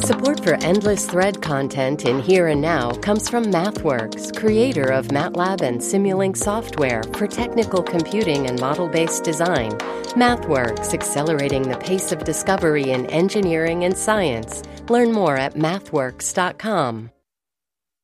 Support for endless thread content in Here and Now comes from MathWorks, creator of MATLAB and Simulink software for technical computing and model-based design. MathWorks, accelerating the pace of discovery in engineering and science. Learn more at mathworks.com.